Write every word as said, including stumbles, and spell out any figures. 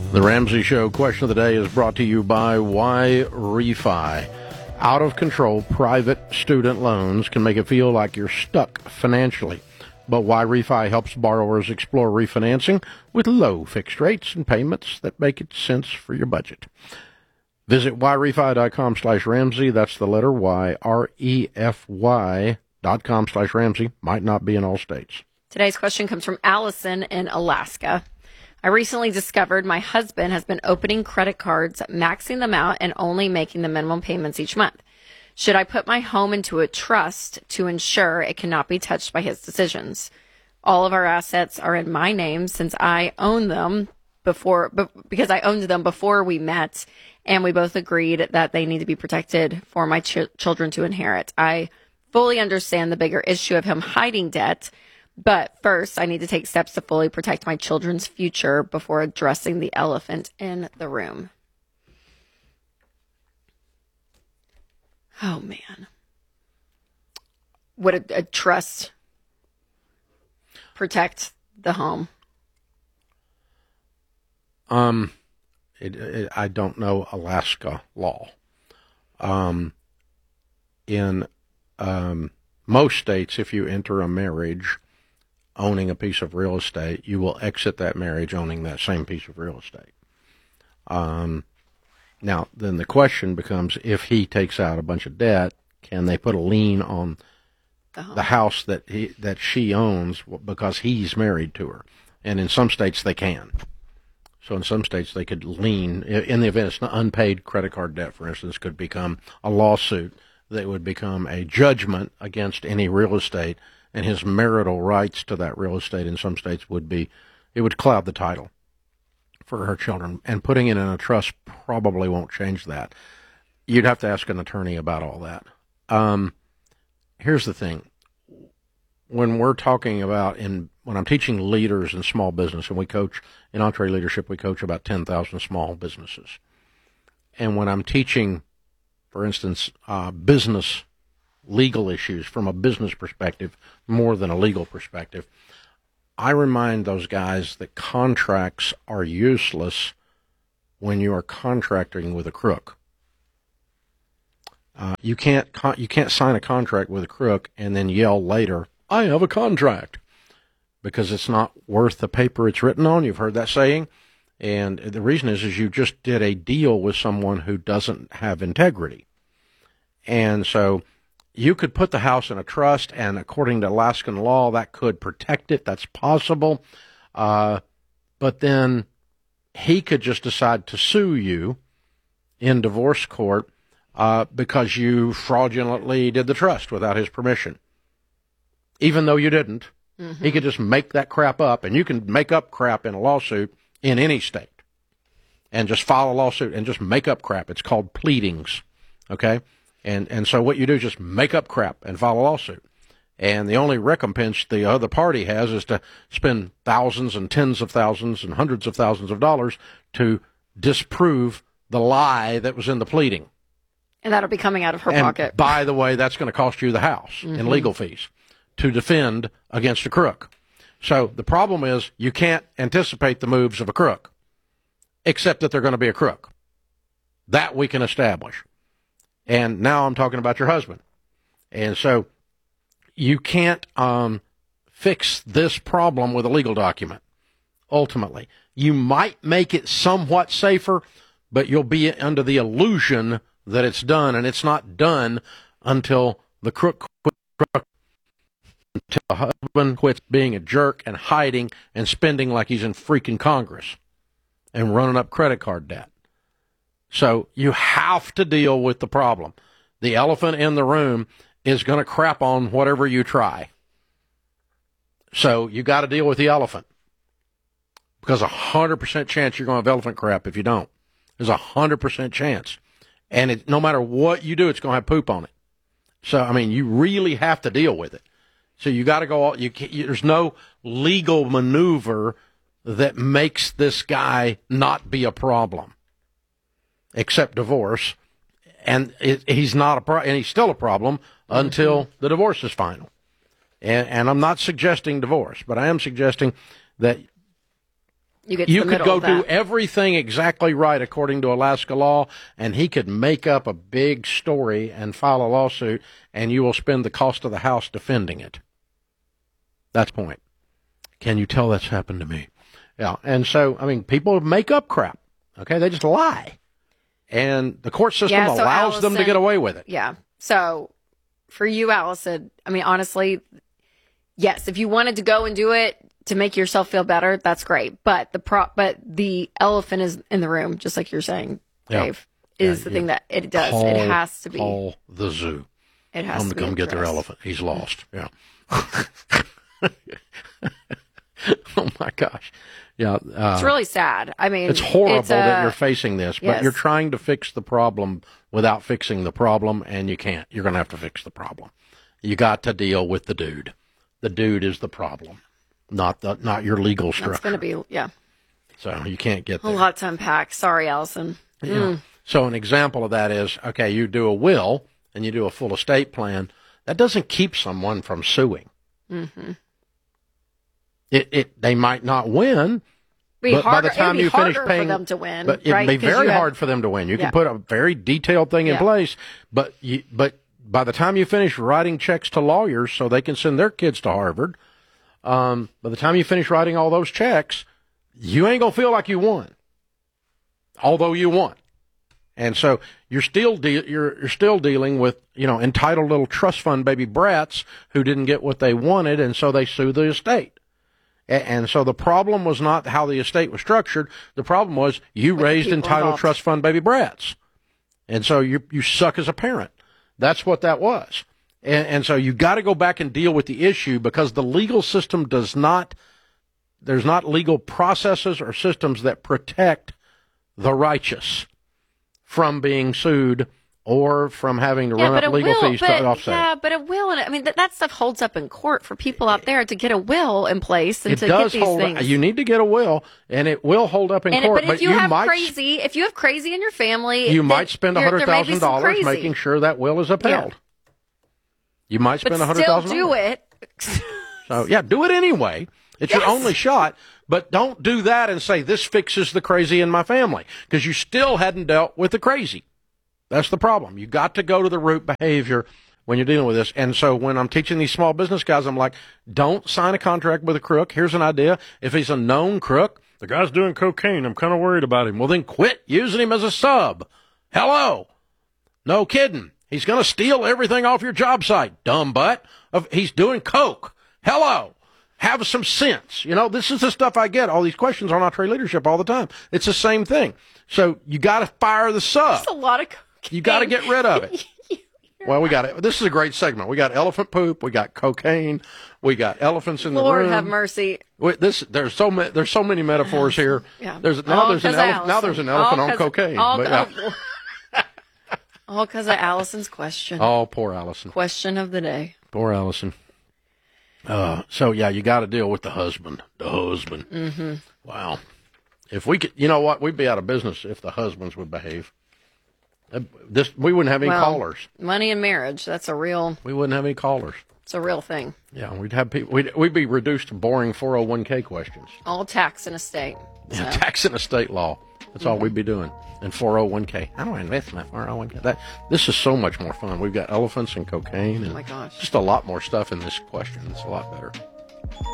The Ramsey Show question of the day is brought to you by YRefy. Out-of-control private student loans can make it feel like you're stuck financially. But YRefy helps borrowers explore refinancing with low fixed rates and payments that make it sense for your budget. Visit yrefy.com slash Ramsey. That's the letter Y, R E F Y dot com slash Ramsey. Might not be in all states. Today's question comes from Allison in Alaska. I recently discovered my husband has been opening credit cards, maxing them out, and only making the minimum payments each month. Should I put my home into a trust to ensure it cannot be touched by his decisions? All of our assets are in my name since I own them before, because I owned them before we met, and we both agreed that they need to be protected for my ch- children to inherit. I fully understand the bigger issue of him hiding debt, but first, I need to take steps to fully protect my children's future before addressing the elephant in the room. Oh, man. Would a, a trust protect the home? Um, it, it, I don't know Alaska law. Um, in um, most states, if you enter a marriage owning a piece of real estate, you will exit that marriage owning that same piece of real estate. Um, now, then the question becomes, if he takes out a bunch of debt, can they put a lien on the, the house that he, that she owns because he's married to her? And in some states they can. So in some states they could lien, in the event it's an unpaid credit card debt, for instance, could become a lawsuit that would become a judgment against any real estate, and his marital rights to that real estate in some states would be, it would cloud the title for her children. And putting it in a trust probably won't change that. You'd have to ask an attorney about all that. Um, here's the thing. When we're talking about, in when I'm teaching leaders in small business, and we coach, in EntreLeadership, we coach about ten thousand small businesses. And when I'm teaching, for instance, uh, business legal issues from a business perspective more than a legal perspective, I remind those guys that contracts are useless when you are contracting with a crook. Uh, you can't con- you can't sign a contract with a crook and then yell later, "I have a contract," because it's not worth the paper it's written on. You've heard that saying. And the reason is, is you just did a deal with someone who doesn't have integrity. And so you could put the house in a trust, and according to Alaskan law, that could protect it. That's possible. Uh, but then he could just decide to sue you in divorce court uh, because you fraudulently did the trust without his permission. Even though you didn't, mm-hmm. He could just make that crap up, and you can make up crap in a lawsuit in any state and just file a lawsuit and just make up crap. It's called pleadings, okay? And and so what you do is just make up crap and file a lawsuit. And the only recompense the other party has is to spend thousands and tens of thousands and hundreds of thousands of dollars to disprove the lie that was in the pleading. And that'll be coming out of her and pocket. By the way, that's going to cost you the house mm-hmm. in legal fees to defend against a crook. So the problem is you can't anticipate the moves of a crook, except that they're going to be a crook. That we can establish. And now I'm talking about your husband. And so you can't um, fix this problem with a legal document, ultimately. You might make it somewhat safer, but you'll be under the illusion that it's done, and it's not done until the crook quits, until the husband quits being a jerk and hiding and spending like he's in freaking Congress and running up credit card debt. So you have to deal with the problem. The elephant in the room is going to crap on whatever you try. So you got to deal with the elephant, because a hundred percent chance you're going to have elephant crap if you don't. There's a hundred percent chance, and it, no matter what you do, it's going to have poop on it. So I mean, you really have to deal with it. So you got to go. All, you, you there's no legal maneuver that makes this guy not be a problem, except divorce, and it, he's not a pro- and he's still a problem mm-hmm. until the divorce is final. And, and I'm not suggesting divorce, but I am suggesting that You get to You the could middle go of do that. everything exactly right according to Alaska law, and he could make up a big story and file a lawsuit, and you will spend the cost of the house defending it. That's the point. Can you tell that's happened to me? Yeah, and so, I mean, people make up crap, okay? They just lie. And the court system Yeah, so allows them to Allison- get away with it. Yeah. So for you, Allison, I mean, honestly, yes, if you wanted to go and do it to make yourself feel better, that's great. But the pro- but the elephant is in the room, just like you're saying, Yeah. Dave, is Yeah, the yeah. thing that it does. Call, it has to be. Call the zoo. It has Come to to be come get their addressed. elephant. He's lost. Yeah. Oh, my gosh. Yeah. Uh, It's really sad. I mean, It's horrible it's, uh, that you're facing this, but yes. you're trying to fix the problem without fixing the problem, and you can't. You're going to have to fix the problem. You got to deal with the dude. The dude is the problem, not the not your legal structure. It's going to be, yeah, So you can't get a there. lot to unpack. Sorry, Allison. Yeah. So an example of that is, okay, you do a will and you do a full estate plan. That doesn't keep someone from suing. Mm-hmm. It, it they might not win, Be but by harder, the time it'd be you finish harder paying for them to win, but it'd right? be 'Cause very you have- hard for them to win. You Yeah. can put a very detailed thing in Yeah. place, but you, but by the time you finish writing checks to lawyers so they can send their kids to Harvard, um, by the time you finish writing all those checks, you ain't gonna feel like you won, although you won. And so you're still de- you're you're still dealing with, you know, entitled little trust fund baby brats who didn't get what they wanted, and so they sue the estate. A- And so the problem was not how the estate was structured. The problem was you With the raised people entitled involved. trust fund baby brats, and so you you suck as a parent. That's what that was. And, and so you got to go back and deal with the issue because the legal system does not. There's not legal processes or systems that protect the righteous from being sued or from having to Yeah, run but up a legal will, fees but, to offset. yeah, but a will, and I mean that, that stuff holds up in court for people out there to get a will in place and It to does get these hold. things. You need to get a will, and it will hold up in and it, court. but if you, you have might crazy, if you have crazy in your family, you then might spend a you're- hundred there may be thousand some dollars crazy. making sure that will is upheld. You might spend a But hundred still thousand. do it. So yeah, do it anyway. It's your Yes. only shot. But don't do that and say this fixes the crazy in my family because you still hadn't dealt with the crazy. That's the problem. You got to go to the root behavior when you're dealing with this. And so when I'm teaching these small business guys, I'm like, don't sign a contract with a crook. Here's an idea. If he's a known crook, the guy's doing cocaine, I'm kind of worried about him. Well, then quit using him as a sub. Hello. No kidding. He's going to steal everything off your job site, dumb butt. Of He's doing coke. Hello. Have some sense. You know, this is the stuff I get. All these questions on Entree Leadership all the time. It's the same thing. So you got to fire the sub. That's a lot of cocaine. You got to get rid of it. Well, we got it. This is a great segment. We got elephant poop. We got cocaine. We got elephants in the Lord room. have mercy. Wait, this there's so many there's so many metaphors here. Yeah. There's now All there's an 'cause of elephant now there's an Allison. elephant All on 'cause- cocaine. All, But, yeah. oh, all because of Allison's question. Oh, poor Allison. Question of the day. Poor Allison. Uh, so yeah, you got to deal with the husband. The husband. Mm-hmm. Wow. If we could, you know what? We'd be out of business if the husbands would behave. Uh, This we wouldn't have any Well, callers. Money in marriage. That's a real. We wouldn't have any callers. It's a real thing. Yeah, we'd have people. We'd we'd be reduced to boring four oh one k questions. All tax and estate. So. Yeah, tax and estate law. That's all we'd be doing. And four oh one k. How do I invest my four oh one k? That this is so much more fun. We've got elephants and cocaine and Oh my gosh. just a lot more stuff in this question. It's a lot better.